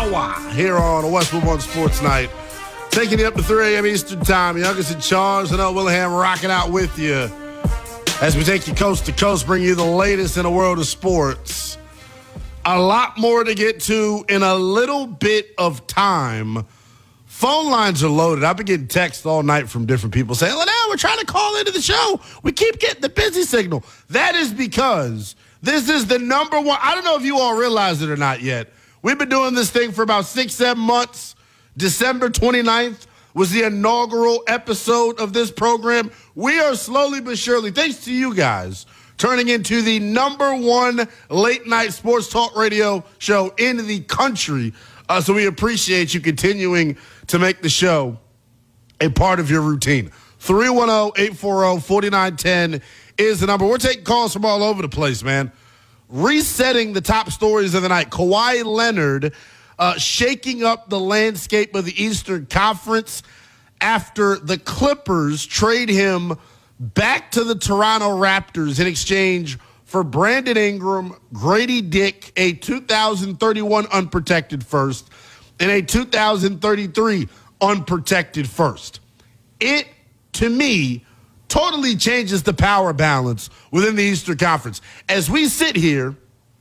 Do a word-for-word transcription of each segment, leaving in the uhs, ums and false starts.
hour here on a Westwood One Sports Night. Taking you up to three a.m. Eastern Time. Youngest in charge, and L. Willingham rocking out with you as we take you coast to coast, bring you the latest in the world of sports. A lot more to get to in a little bit of time. Phone lines are loaded. I've been getting texts all night from different people saying, Liddell, we're trying to call into the show. We keep getting the busy signal. That is because this is the number one. I don't know if you all realize it or not yet. We've been doing this thing for about six, seven months. December twenty-ninth was the inaugural episode of this program. We are slowly but surely, thanks to you guys, turning into the number one late-night sports talk radio show in the country. Uh, so we appreciate you continuing to make the show a part of your routine. three one zero, eight four zero, four nine one zero is the number. We're taking calls from all over the place, man. Resetting the top stories of the night. Kawhi Leonard uh, shaking up the landscape of the Eastern Conference after the Clippers trade him back to the Toronto Raptors in exchange for Brandon Ingram, Grady Dick, a two thousand thirty-one unprotected first, and a two thousand thirty-three unprotected first. It, to me, totally changes the power balance within the Eastern Conference. As we sit here,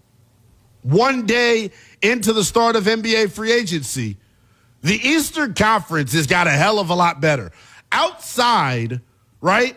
one day into the start of N B A free agency, the Eastern Conference has got a hell of a lot better. Outside, right?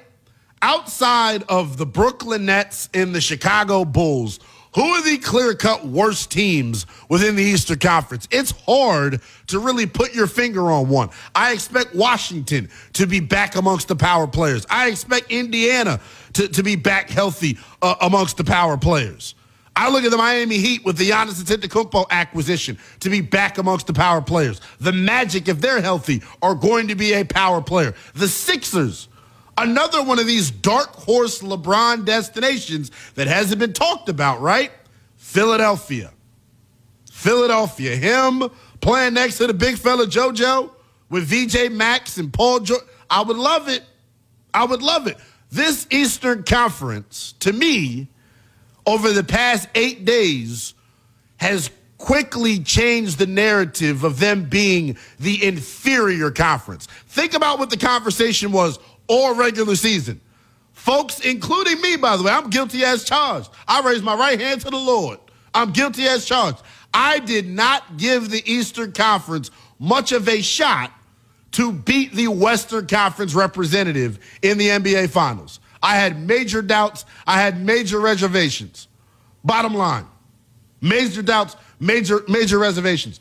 Outside of the Brooklyn Nets and the Chicago Bulls, who are the clear-cut worst teams within the Eastern Conference? It's hard to really put your finger on one. I expect Washington to be back amongst the power players. I expect Indiana to, to be back healthy uh, amongst the power players. I look at the Miami Heat with the Giannis Antetokounmpo acquisition to be back amongst the power players. The Magic, if they're healthy, are going to be a power player. The Sixers, another one of these dark horse LeBron destinations that hasn't been talked about, right? Philadelphia. Philadelphia. Him playing next to the big fella JoJo with V J Max and Paul George. I would love it. I would love it. This Eastern Conference, to me, over the past eight days, has quickly changed the narrative of them being the inferior conference. Think about what the conversation was all regular season. Folks, including me, by the way, I'm guilty as charged. I raised my right hand to the Lord. I'm guilty as charged. I did not give the Eastern Conference much of a shot to beat the Western Conference representative in the N B A Finals. I had major doubts. I had major reservations. Bottom line, major doubts, major major reservations.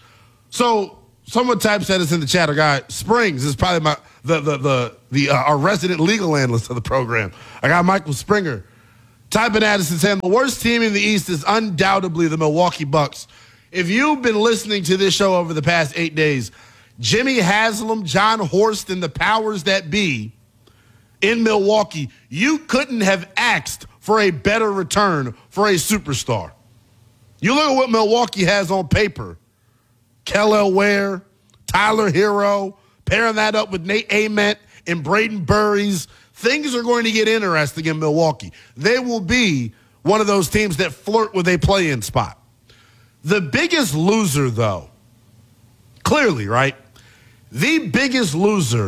So someone types at us in the chat. A guy Springs is probably my the the the the uh, our resident legal analyst of the program. I got Michael Springer typing at us and saying the worst team in the East is undoubtedly the Milwaukee Bucks. If you've been listening to this show over the past eight days, Jimmy Haslam, John Horst, and the powers that be in Milwaukee, you couldn't have asked for a better return for a superstar. You look at what Milwaukee has on paper. Kelly Ware, Tyler Hero, pairing that up with Nate Ament and Braden Burries. Things are going to get interesting in Milwaukee. They will be one of those teams that flirt with a play-in spot. The biggest loser, though, clearly, right? The biggest loser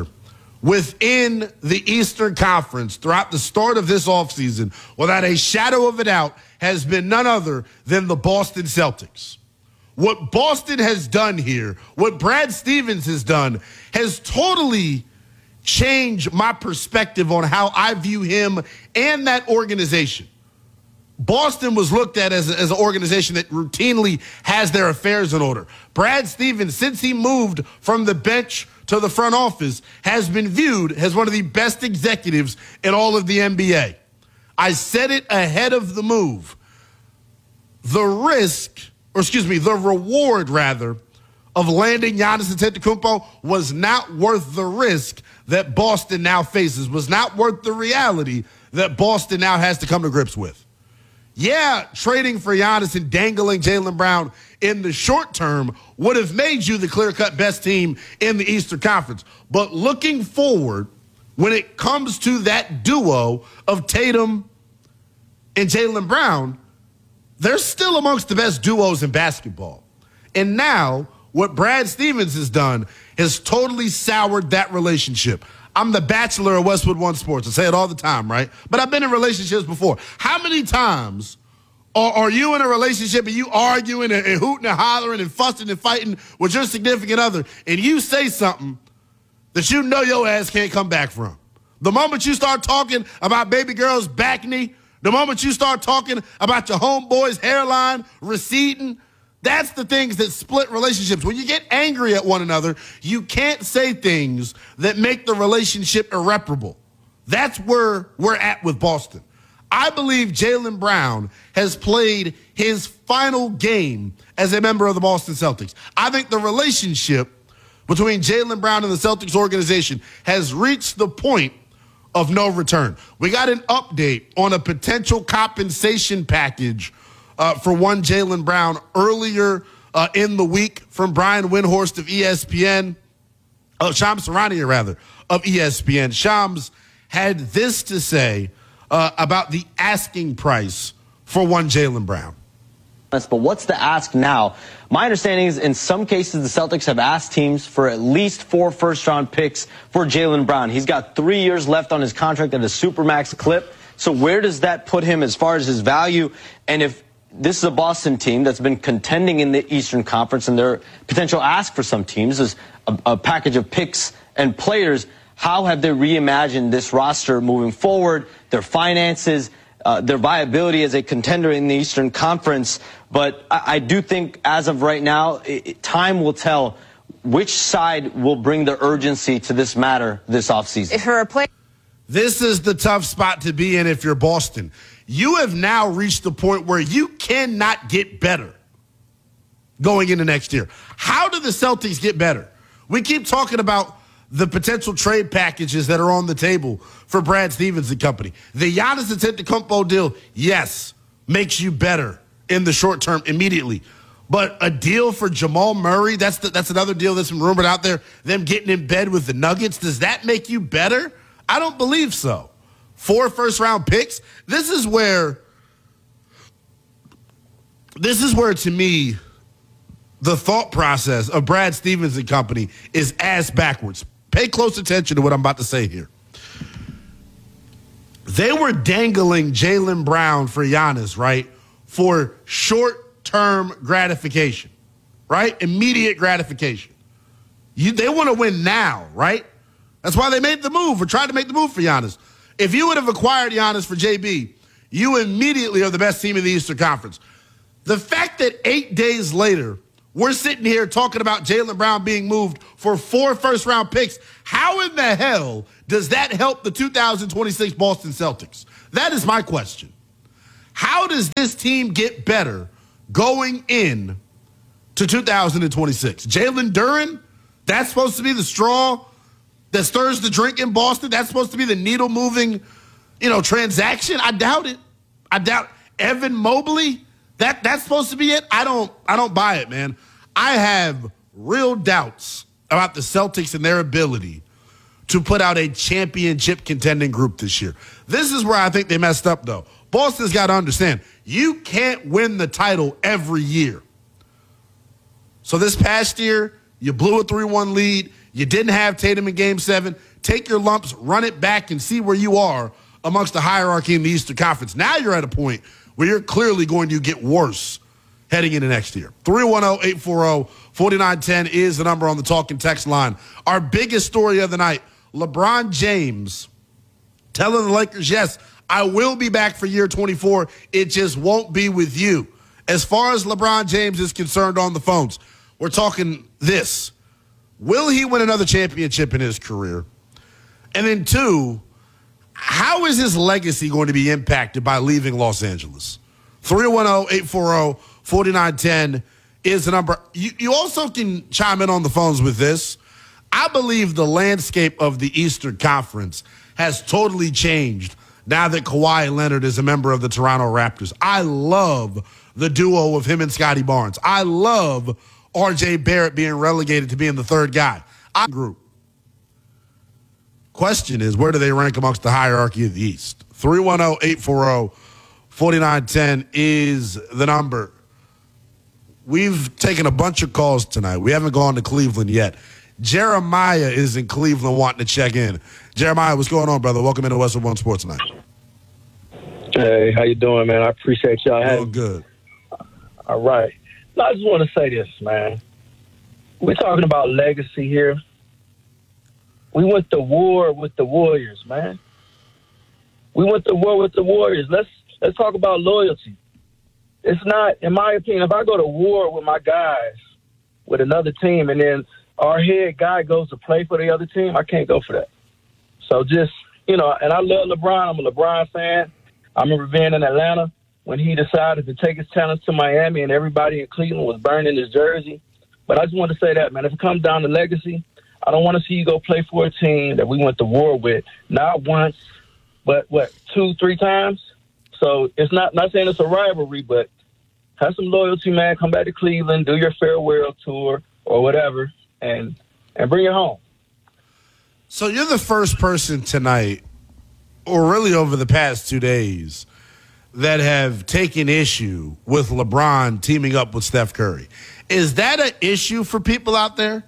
within the Eastern Conference throughout the start of this offseason, without a shadow of a doubt, has been none other than the Boston Celtics. What Boston has done here, what Brad Stevens has done, has totally changed my perspective on how I view him and that organization. Boston was looked at as, a, as an organization that routinely has their affairs in order. Brad Stevens, since he moved from the bench to the front office, has been viewed as one of the best executives in all of the N B A. I said it ahead of the move. The risk, or excuse me, the reward, rather, of landing Giannis Antetokounmpo was not worth the risk that Boston now faces, was not worth the reality that Boston now has to come to grips with. Yeah, trading for Giannis and dangling Jaylen Brown in the short term would have made you the clear-cut best team in the Eastern Conference. But looking forward, when it comes to that duo of Tatum and Jaylen Brown, they're still amongst the best duos in basketball. And now, What Brad Stevens has done has totally soured that relationship. I'm the bachelor of Westwood One Sports. I say it all the time, right? But I've been in relationships before. How many times are, are you in a relationship and you arguing and, and hooting and hollering and fussing and fighting with your significant other, and you say something that you know your ass can't come back from? The moment you start talking about baby girl's back knee, the moment you start talking about your homeboy's hairline receding, that's the things that split relationships. When you get angry at one another, you can't say things that make the relationship irreparable. That's where we're at with Boston. I believe Jaylen Brown has played his final game as a member of the Boston Celtics. I think the relationship between Jaylen Brown and the Celtics organization has reached the point of no return. We got an update on a potential compensation package uh, for one Jaylen Brown earlier uh, in the week from Brian Windhorst of E S P N, oh, Shams Charania, rather, of E S P N. Shams had this to say uh, about the asking price for one Jaylen Brown. But what's the ask now? My understanding is in some cases the Celtics have asked teams for at least four first-round picks for Jaylen Brown. He's got three years left on his contract at a supermax clip. So where does that put him as far as his value? And if this is a Boston team that's been contending in the Eastern Conference and their potential ask for some teams is a, a package of picks and players, how have they reimagined this roster moving forward, their finances, Uh, their viability as a contender in the Eastern Conference? But I, I do think as of right now, it, time will tell which side will bring the urgency to this matter this offseason. If you're a play- This is the tough spot to be in if you're Boston. You have now reached the point where you cannot get better going into next year. How do the Celtics get better? We keep talking about the potential trade packages that are on the table for Brad Stevens and company. The Giannis Antetokounmpo deal, yes, makes you better in the short term immediately. But a deal for Jamal Murray, that's the, that's another deal that's been rumored out there, them getting in bed with the Nuggets, does that make you better? I don't believe so. Four first-round picks, this is where, this is where, to me, the thought process of Brad Stevens and company is ass backwards. Pay close attention to what I'm about to say here. They were dangling Jaylen Brown for Giannis, right, for short-term gratification, right? Immediate gratification. You, they want to win now, right? That's why they made the move or tried to make the move for Giannis. If you would have acquired Giannis for J B, you immediately are the best team in the Eastern Conference. The fact that eight days later, we're sitting here talking about Jaylen Brown being moved for four first-round picks. How in the hell does that help the two thousand twenty-six Boston Celtics? That is my question. How does this team get better going in to two thousand twenty-six? Jalen Duren, that's supposed to be the straw that stirs the drink in Boston? That's supposed to be the needle-moving, you know, transaction? I doubt it. I doubt Evan Mobley, that that's supposed to be it? I don't I don't buy it, man. I have real doubts about the Celtics and their ability to put out a championship contending group this year. This is where I think they messed up, though. Boston's got to understand, you can't win the title every year. So this past year, you blew a three one lead. You didn't have Tatum in Game seven. Take your lumps, run it back, and see where you are amongst the hierarchy in the Eastern Conference. Now you're at a point where you're clearly going to get worse heading into next year. three one zero, eight four zero, four nine one zero is the number on the talking text line. Our biggest story of the night, LeBron James telling the Lakers, yes, I will be back for year twenty-four. It just won't be with you. As far as LeBron James is concerned on the phones, we're talking this. Will he win another championship in his career? And then two, how is his legacy going to be impacted by leaving Los Angeles? three one zero, eight four zero, four nine one zero is the number. You, you also can chime in on the phones with this. I believe the landscape of the Eastern Conference has totally changed now that Kawhi Leonard is a member of the Toronto Raptors. I love the duo of him and Scotty Barnes. I love R J Barrett being relegated to being the third guy. I group. Question is, where do they rank amongst the hierarchy of the East? three one zero, eight four zero, four nine one zero is the number. we've taken a bunch of calls tonight. We haven't gone to Cleveland yet. Jeremiah is in Cleveland wanting to check in. Jeremiah, what's going on, brother? Welcome into Westwood One Sports tonight. Hey, how you doing, man? I appreciate y'all having me. Good. All right. No, I just want to say this, man. We're talking about legacy here. We went to war with the Warriors, man. We went to war with the Warriors. Let's let's talk about loyalty. It's not, in my opinion, if I go to war with my guys, with another team, and then our head guy goes to play for the other team, I can't go for that. So just, you know, and I love LeBron. I'm a LeBron fan. I remember being in Atlanta when he decided to take his talents to Miami and everybody in Cleveland was burning his jersey. But I just want to say that, man, if it comes down to legacy, I don't want to see you go play for a team that we went to war with, not once, but, what, two, three times? So it's not, not saying it's a rivalry, but have some loyalty, man. Come back to Cleveland, do your farewell tour or whatever, and and bring it home. So you're the first person tonight, or really over the past two days, that have taken issue with LeBron teaming up with Steph Curry. Is that an issue for people out there?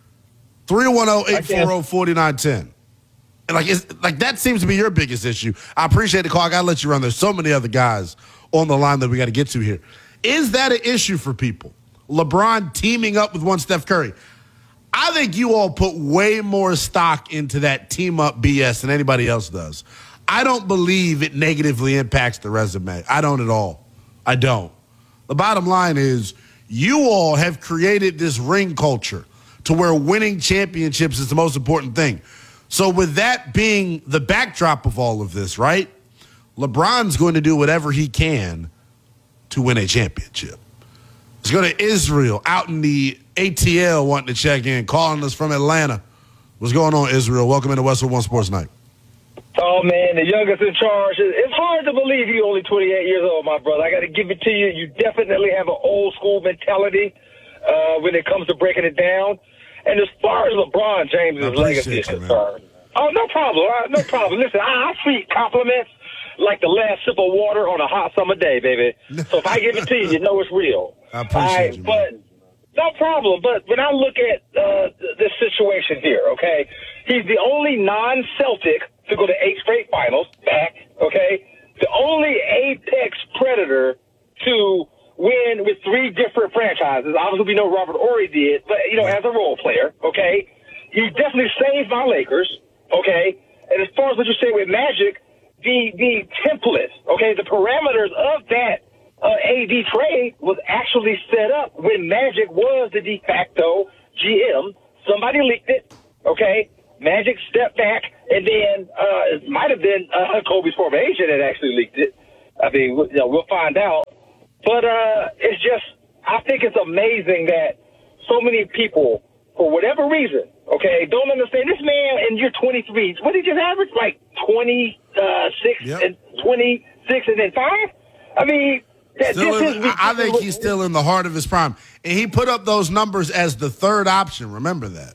three one zero, eight four zero, four nine one zero. And like, it's, like that seems to be your biggest issue. I appreciate the call. I got to let you run. There's so many other guys on the line that we got to get to here. Is that an issue for people? LeBron teaming up with one Steph Curry. I think you all put way more stock into that team-up B S than anybody else does. I don't believe it negatively impacts the resume. I don't at all. I don't. The bottom line is you all have created this ring culture to where winning championships is the most important thing. So with that being the backdrop of all of this, right, LeBron's going to do whatever he can to win a championship. Let's go to Israel out in the A T L wanting to check in, calling us from Atlanta. What's going on, Israel? Welcome into Westwood One Sports Night. Oh, man, the youngest in charge. It's hard to believe you're only twenty-eight years old, my brother. I got to give it to you. You definitely have an old-school mentality uh, when it comes to breaking it down. And as far as LeBron James' legacy is concerned, oh, no problem. Uh, no problem. Listen, I, I treat compliments like the last sip of water on a hot summer day, baby. So if I give it to you, you know it's real. I appreciate right, you, but man. No problem. But when I look at uh, this situation here, okay, he's the only non-Celtic to go to eight straight finals back, okay? The only apex predator to win with three different franchises. Obviously, we know Robert Horry did, but, you know, as a role player, okay? He definitely saved my Lakers, okay? And as far as what you say with Magic, the the template, okay, the parameters of that uh, A D trade was actually set up when Magic was the de facto G M. Somebody leaked it, okay? Magic stepped back, and then uh, it might have been uh, Kobe's former agent that actually leaked it. I mean, you know, we'll find out. But uh, it's just, I think it's amazing that so many people, for whatever reason, okay, don't understand. This man in year twenty-three, what did he just average? Like twenty-six Yep. and twenty-six and then five? I mean, that, Still this in, is I think he's still in the heart of his prime. And he put up those numbers as the third option. Remember that.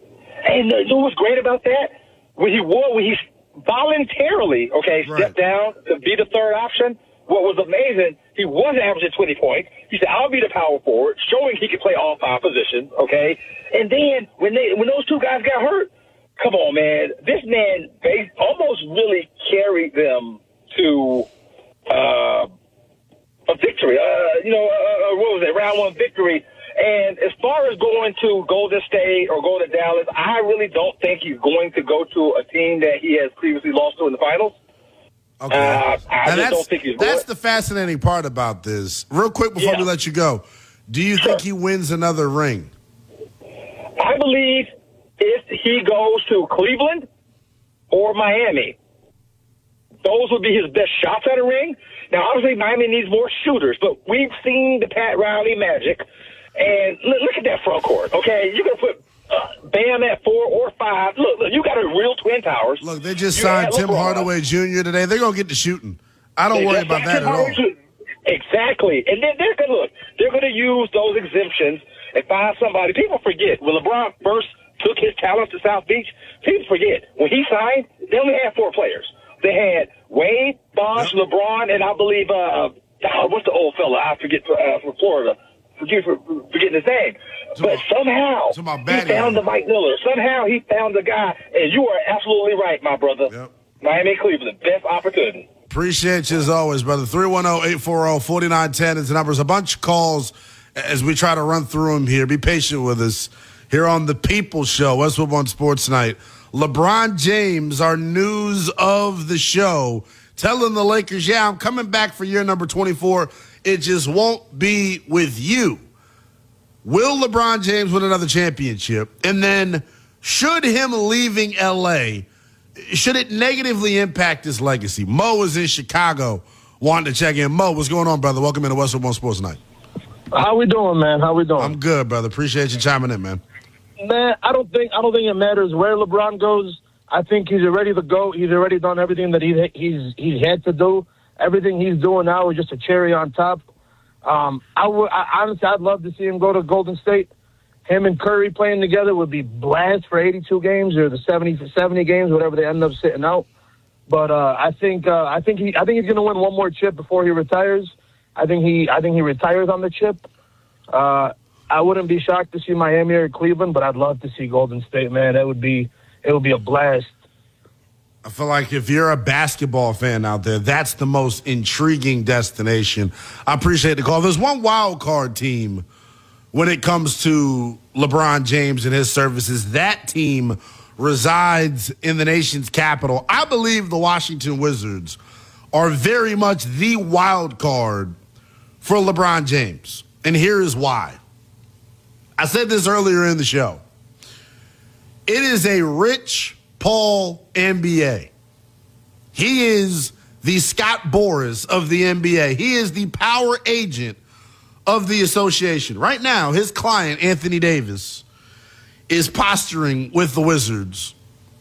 And you know what's great about that? When he wore, when he voluntarily, okay, stepped Right. down to be the third option, what was amazing, he was averaging twenty points. He said, I'll be the power forward, showing he can play all five positions, okay? And then when they when those two guys got hurt, come on, man, this man they almost really carried them to uh, a victory. Uh, you know, uh, what was it, round one victory. And as far as going to Golden State or going to Dallas, I really don't think he's going to go to a team that he has previously lost to in the finals. Okay. Uh, I and just don't think he's that's going. the fascinating part about this. Real quick before Yeah. we let you go, do you Sure. think he wins another ring? I believe if he goes to Cleveland or Miami, those would be his best shots at a ring. Now, obviously, Miami needs more shooters, but we've seen the Pat Riley magic. And look, look at that front court, okay? You're going to put uh, Bam at four or five. Look, look, you got a real Twin Towers. Look, they just You signed had Tim LeBron. Hardaway Junior today. They're going to get to shooting. I don't worry about that at all. Exactly. And then they're going to look. They're going to use those exemptions and find somebody. People forget when LeBron first took his talents to South Beach. People forget when he signed, they only had four players. They had Wade, Bosh, Yep. LeBron, and I believe uh, oh, what's the old fella? I forget uh, from Florida. forget for forgetting his name. But somehow he found the Mike Miller. Somehow he found the guy, and you are absolutely right, my brother. Yep. Miami, Cleveland, best opportunity. Appreciate you as always, brother. three one zero, eight four zero, four nine one zero is the number. There's a bunch of calls as we try to run through them here. Be patient with us here on the People Show, Westwood One Sports Night. LeBron James, our news of the show, telling the Lakers, yeah, I'm coming back for year number twenty-four. It just won't be with you. Will LeBron James win another championship? And then should him leaving L A, should it negatively impact his legacy? Mo is in Chicago wanting to check in. Mo, what's going on, brother? Welcome into Westwood One Sports Night. How we doing, man? How we doing? I'm good, brother. Appreciate you chiming in, man. Man, I don't think I don't think it matters where LeBron goes. I think he's ready to go. He's already done everything that he he's he's had to do. Everything he's doing now is just a cherry on top. Um, I would I, honestly, I'd love to see him go to Golden State. Him and Curry playing together would be blast for eighty-two games or the seventy seventy games, whatever they end up sitting out. But uh, I think uh, I think he I think he's going to win one more chip before he retires. I think he I think he retires on the chip. Uh, I wouldn't be shocked to see Miami or Cleveland, but I'd love to see Golden State. Man, that would be it would be a blast. I feel like if you're a basketball fan out there, that's the most intriguing destination. I appreciate the call. There's one wild card team when it comes to LeBron James and his services. That team resides in the nation's capital. I believe the Washington Wizards are very much the wild card for LeBron James. And here is why. I said this earlier in the show. It is a Rich Paul N B A. He is the Scott Boras of the N B A. He is the power agent of the association. Right now, his client, Anthony Davis, is posturing with the Wizards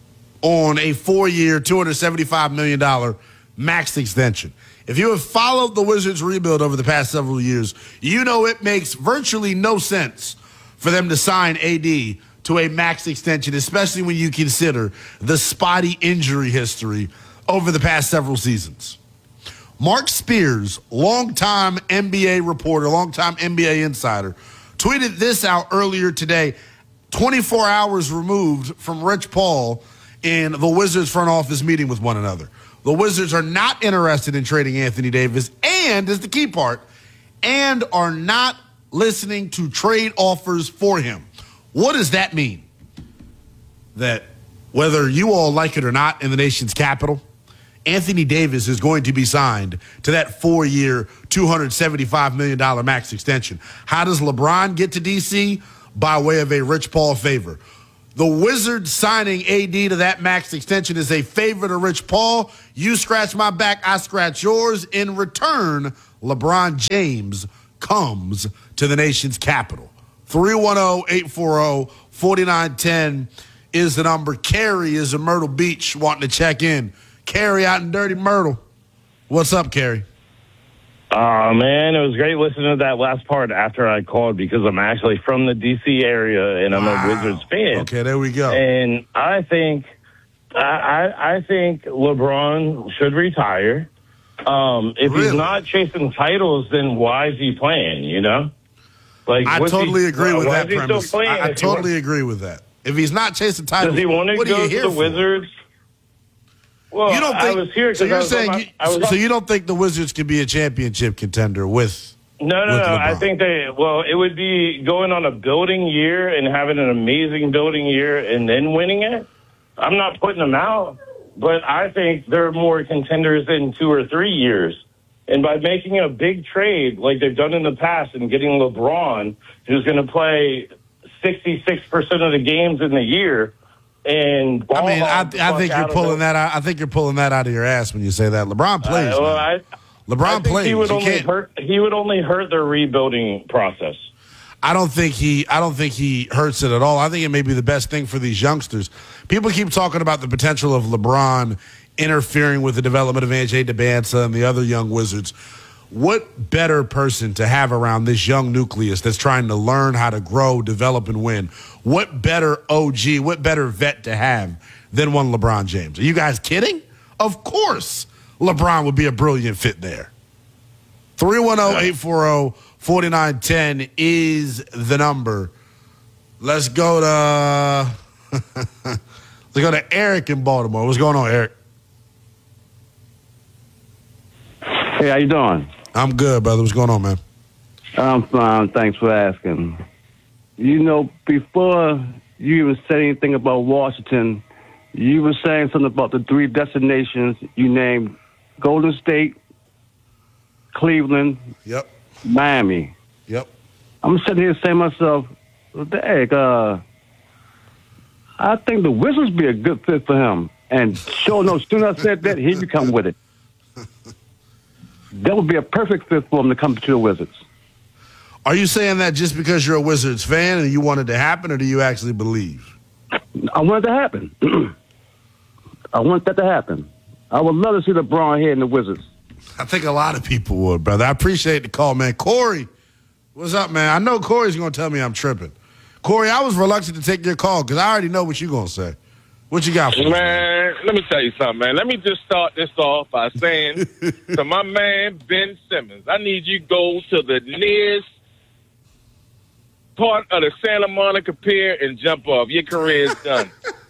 on a four-year, two hundred seventy-five million dollars max extension. If you have followed the Wizards rebuild over the past several years, you know it makes virtually no sense for them to sign A D to a max extension, especially when you consider the spotty injury history over the past several seasons. Mark Spears, longtime N B A reporter, longtime N B A insider, tweeted this out earlier today, twenty-four hours removed from Rich Paul and the Wizards front office meeting with one another. The Wizards are not interested in trading Anthony Davis, and, is the key part, and are not listening to trade offers for him. What does that mean? That whether you all like it or not in the nation's capital, Anthony Davis is going to be signed to that four-year, two hundred seventy-five million dollars max extension. How does LeBron get to D C? By way of a Rich Paul favor. The Wizards signing A D to that max extension is a favor to Rich Paul. You scratch my back, I scratch yours. In return, LeBron James comes to the nation's capital. three one zero, eight four zero, four nine one zero is the number. Carrie is in Myrtle Beach wanting to check in. Carrie out in Dirty Myrtle. What's up, Carrie? Oh, man, it was great listening to that last part after I called because I'm actually from the D C area and I'm wow. a Wizards fan. Okay, there we go. And I think I, I, I think LeBron should retire. Um, if really? he's not chasing titles, then why is he playing, you know? Like, I totally he, agree with why that premise. I, I totally agree with that. If he's not chasing titles, does he want to what go are you to here the for? Wizards? Well, you don't think, I was here so you're I was saying my, you, I was so you don't think the Wizards can be a championship contender with No, no, with no. LeBron? I think they, well, it would be going on a building year and having an amazing building year and then winning it. I'm not putting them out, but I think they're more contenders in two or three years. And by making a big trade like they've done in the past and getting LeBron, who's going to play sixty-six percent of the games in the year, and I mean, I, I think you're pulling that out. I think you're pulling that out of your ass when you say that. LeBron plays. Uh, well, I, LeBron I think plays. He would you only can't, hurt. He would only hurt their rebuilding process. I don't think he. I don't think he hurts it at all. I think it may be the best thing for these youngsters. People keep talking about the potential of LeBron interfering with the development of A J DeBanza and the other young Wizards. What better person to have around this young nucleus that's trying to learn how to grow, develop, and win? What better O G, what better vet to have than one LeBron James? Are you guys kidding? Of course LeBron would be a brilliant fit there. three one zero, eight four zero, forty-nine ten is the number. Let's go to let's go to Eric in Baltimore. What's going on, Eric? Hey, how you doing? I'm good, brother. What's going on, man? I'm fine. Thanks for asking. You know, before you even said anything about Washington, you were saying something about the three destinations you named: Golden State, Cleveland, Yep. Miami. Yep. I'm sitting here saying to myself, dang, uh, I think the Wizards be a good fit for him. And sure enough, as soon as I said that, here you come with it. That would be a perfect fit for him to come to the Wizards. Are you saying that just because you're a Wizards fan and you want it to happen, or do you actually believe? I want it to happen. I want that to happen. I would love to see LeBron here in the Wizards. I think a lot of people would, brother. I appreciate the call, man. Corey, what's up, man? I know Corey's going to tell me I'm tripping. Corey, I was reluctant to take your call because I already know what you're going to say. What you got for me? Man, let me tell you something, man. Let me just start this off by saying to my man, Ben Simmons, I need you to go to the nearest part of the Santa Monica Pier and jump off. Your career is done.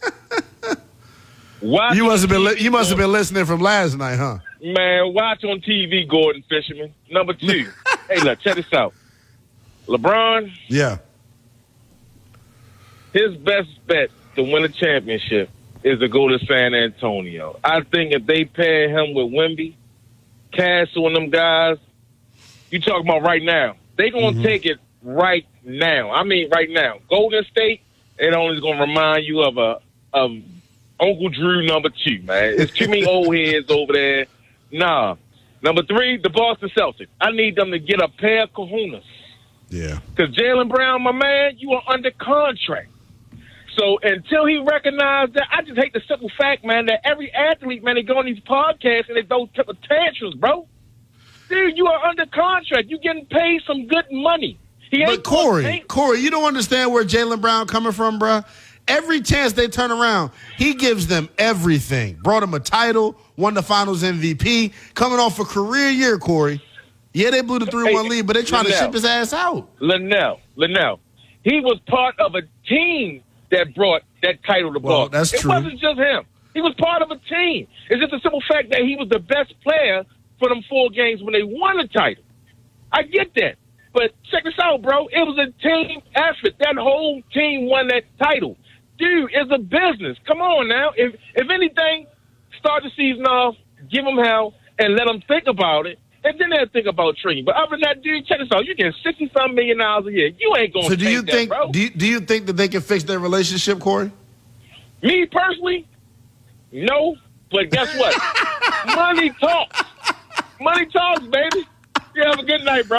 Watch You must have been li- you must have been listening from last night, huh? Man, watch on T V, Gordon Fisherman. Number two. Hey, look, check this out. LeBron, Yeah. his best bet to win a championship is to go to San Antonio. I think if they pair him with Wemby, Castle and them guys, you talking about right now, they going to mm-hmm. take it right now. I mean right now. Golden State, it only is going to remind you of a of Uncle Drew number two, man. It's too many old heads over there. Nah. Number three, the Boston Celtics. I need them to get a pair of kahunas. Yeah. Because Jaylen Brown, my man, you are under contract. So until he recognized that, I just hate the simple fact, man, that every athlete, man, they go on these podcasts and they throw type of tantrums, bro. Dude, you are under contract. You getting paid some good money. He But ain't Corey, ain't- Corey, you don't understand where Jaylen Brown coming from, bruh. Every chance they turn around, he gives them everything. Brought him a title, won the Finals M V P, coming off a career year, Corey. Yeah, they blew the three one Hey, lead, but they trying to Linnell. ship his ass out. Linnell, Linnell, he was part of a team that brought that title to Well, Boston. that's it true. wasn't just him. He was part of a team. It's just a simple fact that he was the best player for them four games when they won the title. I get that. But check this out, bro. It was a team effort. That whole team won that title. Dude, it's a business. Come on now. If if anything, start the season off, give them hell, and let them think about it. And then they'll think about trading. But other than that, dude, check this out. You get sixty-some million dollars a year. You ain't going to So do you that, think bro. do you, do you think that they can fix their relationship, Corey? Me personally, no. But guess what? Money talks. Money talks, baby. You have a good night, bro.